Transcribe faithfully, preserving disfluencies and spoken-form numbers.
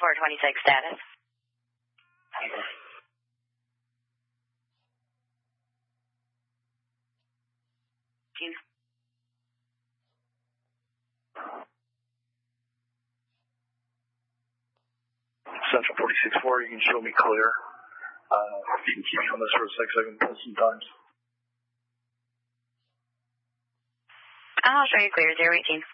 four twenty-six status. Central forty-six four, you can show me clear. Uh, you can keep me on this for a sec so I can pull some times. I'll show you clear, zero eighteen.